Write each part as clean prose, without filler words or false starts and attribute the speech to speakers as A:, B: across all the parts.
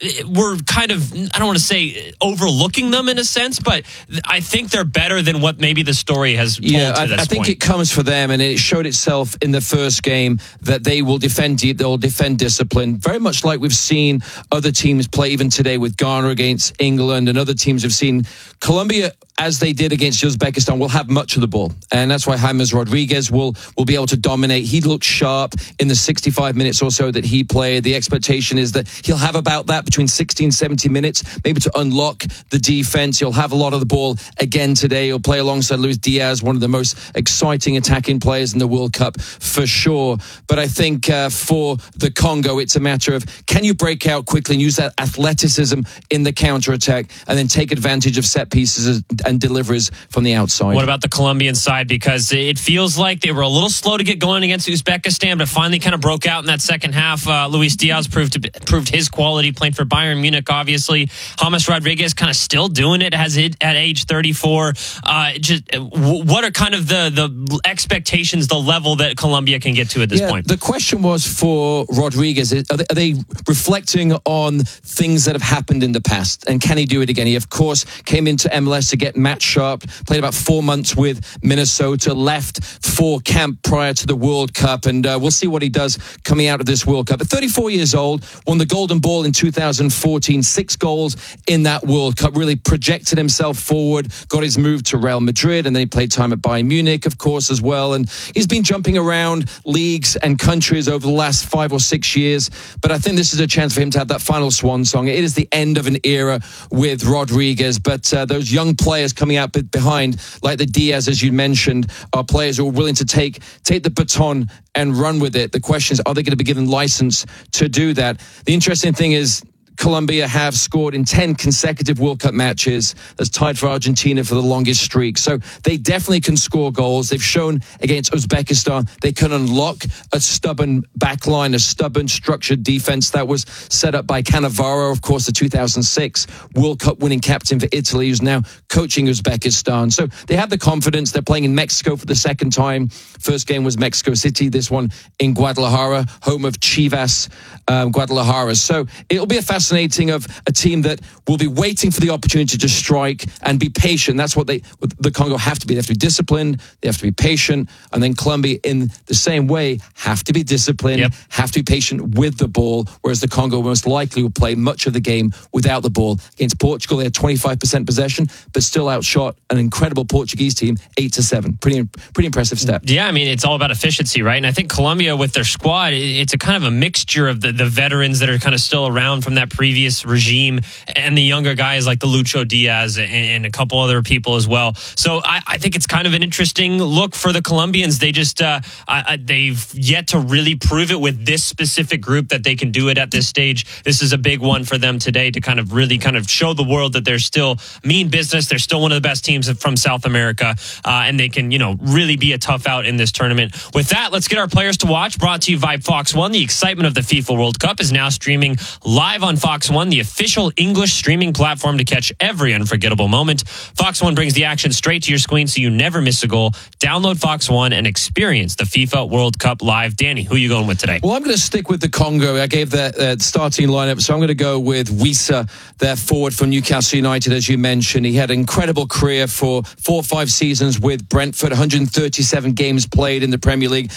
A: we're kind of, I don't want to say overlooking them in a sense, but I think they're better than what maybe the story has told to this point.
B: I think it comes for them, and it showed itself in the first game that they will defend deep, they'll defend discipline, very much like we've seen other teams play even today with Ghana against England, and other teams have seen. Colombia, as they did against Uzbekistan, will have much of the ball, and that's why James Rodriguez will be able to dominate. He looked sharp in the 65 minutes or so that he played. The expectation is that he'll have about that between 60 and 70 minutes, maybe to unlock the defense. He'll have a lot of the ball again today. He'll play alongside Luis Diaz, one of the most exciting attacking players in the World Cup for sure. But I think for the Congo, it's a matter of, can you break out quickly and use that athleticism in the counter-attack and then take advantage of set pieces and deliveries from the outside.
A: What about the Colombian side? Because it feels like they were a little slow to get going against Uzbekistan, but finally kind of broke out in that second half. Luis Diaz proved his quality playing for Bayern Munich, obviously. James Rodriguez kind of still doing it at age 34. What are kind of the expectations, the level that Colombia can get to at this point?
B: The question was for Rodriguez, are they reflecting on things that have happened in the past? And can he do it again? He, of course, came into MLS to get match sharp, played about 4 months with Minnesota, left for camp prior to the World Cup, and we'll see what he does coming out of this World Cup. At 34 years old, won the Golden Ball in 2014, 6 goals in that World Cup, really projected himself forward, got his move to Real Madrid, and then he played time at Bayern Munich, of course, as well, and he's been jumping around leagues and countries over the last 5 or 6 years, but I think this is a chance for him to have that final swan song. It is the end of an era with Rodriguez, but those young players coming out behind, like the Diaz, as you mentioned, are players who are willing to take the baton and run with it. The question is, are they going to be given license to do that? The interesting thing is, Colombia have scored in 10 consecutive World Cup matches. That's tied for Argentina for the longest streak. So they definitely can score goals. They've shown against Uzbekistan they can unlock a stubborn backline, a stubborn structured defense that was set up by Cannavaro, of course, the 2006 World Cup winning captain for Italy, who's now coaching Uzbekistan. So they have the confidence. They're playing in Mexico for the second time. First game was Mexico City. This one in Guadalajara, home of Chivas Guadalajara. So it'll be a fascinating of a team that will be waiting for the opportunity to strike and be patient. That's what the Congo have to be. They have to be disciplined, they have to be patient, and then Colombia in the same way have to be disciplined, have to be patient with the ball, whereas the Congo most likely will play much of the game without the ball. Against Portugal, they had 25% possession, but still outshot an incredible Portuguese team 8-7. Pretty impressive step.
A: Yeah, I mean, it's all about efficiency, right? And I think Colombia with their squad, it's a kind of a mixture of the veterans that are kind of still around from that previous regime and the younger guys like the Lucho Diaz and a couple other people as well. So I think it's kind of an interesting look for the Colombians. They just they've yet to really prove it with this specific group that they can do it at this stage. This is a big one for them today to kind of really kind of show the world that they're still mean business. They're still one of the best teams from South America, and they can, really be a tough out in this tournament. With that, let's get our players to watch. Brought to you by Fox One. The excitement of the FIFA World Cup is now streaming live on Fox One, the official English streaming platform to catch every unforgettable moment. Fox One brings the action straight to your screen so you never miss a goal. Download Fox One and experience the FIFA World Cup live. Danny, who are you going with today?
B: Well, I'm going to stick with the Congo. I gave the starting lineup, so I'm going to go with Wissa, their forward from Newcastle United, as you mentioned. He had an incredible career for 4 or 5 seasons with Brentford, 137 games played in the Premier League,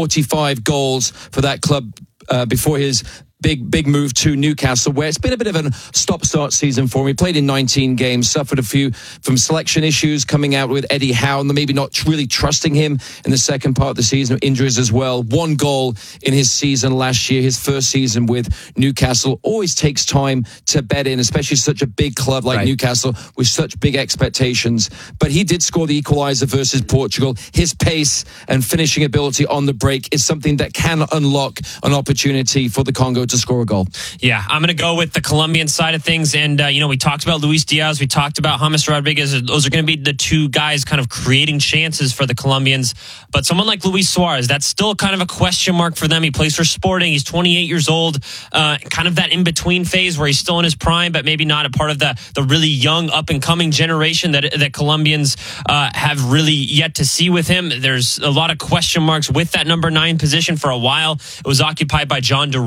B: 45 goals for that club before his big move to Newcastle, where it's been a bit of a stop-start season for him. He played in 19 games, suffered a few from selection issues coming out with Eddie Howe, and maybe not really trusting him in the second part of the season, injuries as well. 1 goal in his season last year, his first season with Newcastle. Always takes time to bed in, especially such a big club like Newcastle with such big expectations. But he did score the equalizer versus Portugal. His pace and finishing ability on the break is something that can unlock an opportunity for the Congo to score a goal.
A: Yeah, I'm going to go with the Colombian side of things. And, we talked about Luis Diaz. We talked about James Rodriguez. Those are going to be the 2 guys kind of creating chances for the Colombians. But someone like Luis Suarez, that's still kind of a question mark for them. He plays for Sporting. He's 28 years old. Kind of that in-between phase where he's still in his prime, but maybe not a part of the really young, up-and-coming generation that Colombians have really yet to see with him. There's a lot of question marks with that number 9 position for a while. It was occupied by John Duran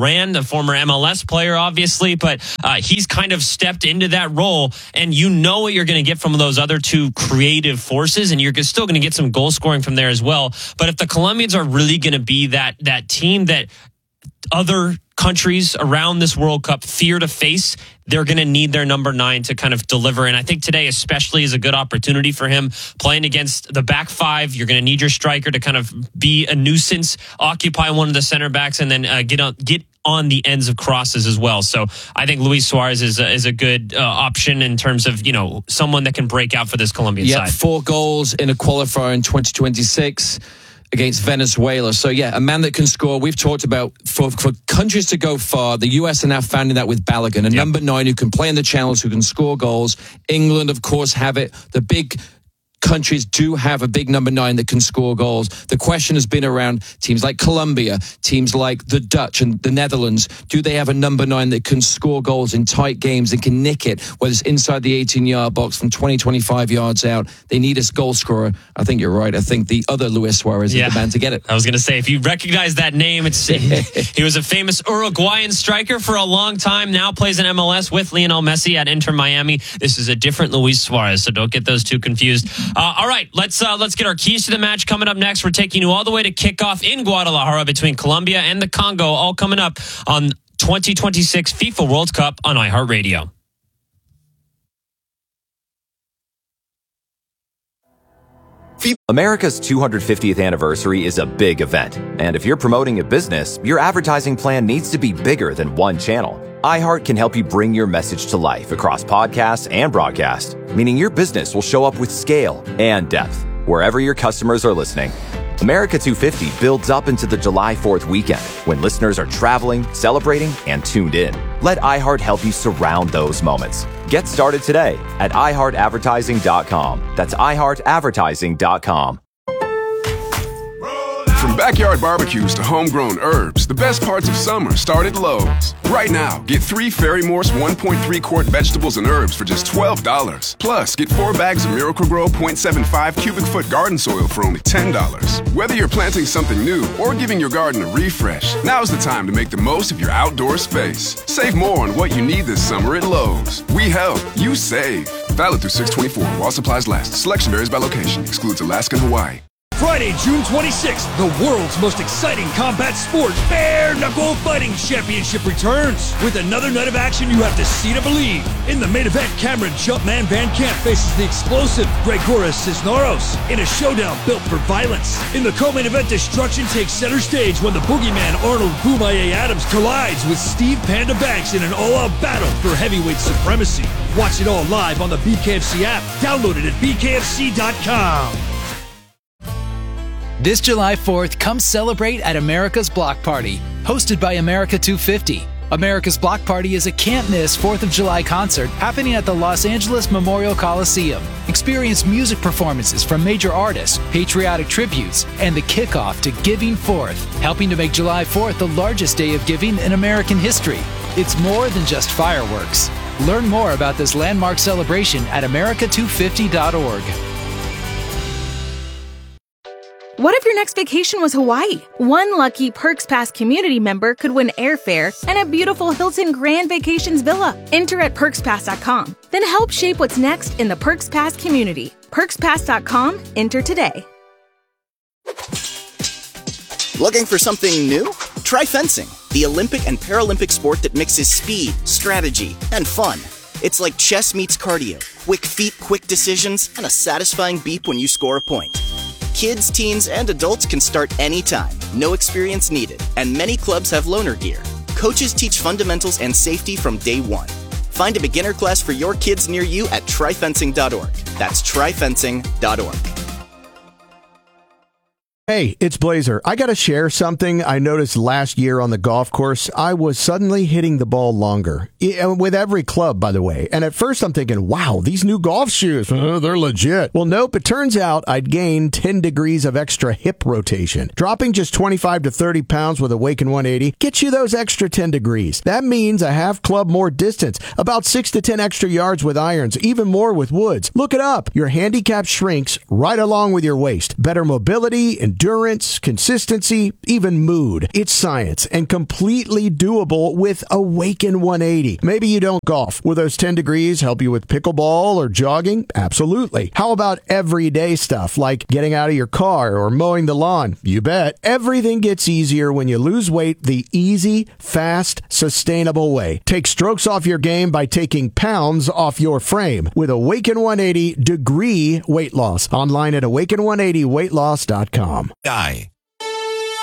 A: former MLS player, obviously, but he's kind of stepped into that role, and you know what you're going to get from those other two creative forces, and you're still going to get some goal scoring from there as well. But if the Colombians are really going to be that team that other countries around this World Cup fear to face, they're going to need their number 9 to kind of deliver. And I think today especially is a good opportunity for him playing against the back five. You're going to need your striker to kind of be a nuisance, occupy one of the center backs, and then get on the ends of crosses as well. So I think Luis Suarez is a good option in terms of, someone that can break out for this Colombian side. 4
B: goals in a qualifier in 2026. Against Venezuela. So, a man that can score. We've talked about for countries to go far, the US are now finding that with Balogun, a number 9 who can play in the channels, who can score goals. England, of course, have it. The big countries do have a big number 9 that can score goals. The question has been around teams like Colombia, teams like the Dutch and the Netherlands. Do they have a number 9 that can score goals in tight games and can nick it, whether it's inside the 18-yard box from 20, 25 yards out? They need a goal scorer. I think you're right. I think the other Luis Suarez is the man to get it.
A: I was going to say, if you recognize that name, he was a famous Uruguayan striker for a long time, now plays in MLS with Lionel Messi at Inter Miami. This is a different Luis Suarez, so don't get those two confused. All right, let's get our keys to the match coming up next. We're taking you all the way to kickoff in Guadalajara between Colombia and the Congo, all coming up on 2026 FIFA World Cup on iHeartRadio.
C: America's 250th anniversary is a big event, and if you're promoting a business, your advertising plan needs to be bigger than one channel. iHeart can help you bring your message to life across podcasts and broadcast, meaning your business will show up with scale and depth wherever your customers are listening. America 250 builds up into the July 4th weekend when listeners are traveling, celebrating, and tuned in. Let iHeart help you surround those moments. Get started today at iHeartAdvertising.com. That's iHeartAdvertising.com.
D: From backyard barbecues to homegrown herbs, the best parts of summer start at Lowe's. Right now, get 3 Ferry Morse 1.3 quart vegetables and herbs for just $12. Plus, get 4 bags of Miracle-Gro 0.75 cubic foot garden soil for only $10. Whether you're planting something new or giving your garden a refresh, now's the time to make the most of your outdoor space. Save more on what you need this summer at Lowe's. We help, you save. Valid through 6/24 while supplies last. Selection varies by location. Excludes Alaska and Hawaii.
E: Friday, June 26th, the world's most exciting combat sport, Bare Knuckle Fighting Championship returns. With another night of action you have to see to believe. In the main event, Cameron Jumpman Van Camp faces the explosive Gregoras Cisneros in a showdown built for violence. In the co-main event, destruction takes center stage when the boogeyman Arnold Boomaye Adams collides with Steve Panda Banks in an all-out battle for heavyweight supremacy. Watch it all live on the BKFC app. Download it at bkfc.com.
F: This July 4th, come celebrate at America's Block Party, hosted by America 250. America's Block Party is a can't-miss 4th of July concert happening at the Los Angeles Memorial Coliseum. Experience music performances from major artists, patriotic tributes, and the kickoff to Giving Forth, helping to make July 4th the largest day of giving in American history. It's more than just fireworks. Learn more about this landmark celebration at america250.org.
G: What if your next vacation was Hawaii? One lucky Perks Pass community member could win airfare and a beautiful Hilton Grand Vacations villa. Enter at PerksPass.com. Then help shape what's next in the Perks Pass community. PerksPass.com. Enter today.
H: Looking for something new? Try fencing, the Olympic and Paralympic sport that mixes speed, strategy, and fun. It's like chess meets cardio. Quick feet, quick decisions, and a satisfying beep when you score a point. Kids, teens, and adults can start anytime. No experience needed. And many clubs have loaner gear. Coaches teach fundamentals and safety from day one. Find a beginner class for your kids near you at tryfencing.org. That's tryfencing.org.
I: Hey, it's Blazer. I got to share something I noticed last year on the golf course. I was suddenly hitting the ball longer. With every club, by the way. And at first I'm thinking, wow, these new golf shoes, they're legit. Well, nope, it turns out I'd gained 10 degrees of extra hip rotation. Dropping just 25 to 30 pounds with Awaken 180 gets you those extra 10 degrees. That means a half club more distance, about 6 to 10 extra yards with irons, even more with woods. Look it up. Your handicap shrinks right along with your waist. Better mobility, endurance, endurance, consistency, even mood. It's science and completely doable with Awaken 180. Maybe you don't golf. Will those 10 degrees help you with pickleball or jogging? Absolutely. How about everyday stuff like getting out of your car or mowing the lawn? You bet. Everything gets easier when you lose weight the easy, fast, sustainable way. Take strokes off your game by taking pounds off your frame with Awaken 180 Degree Weight Loss. Online at awaken180weightloss.com.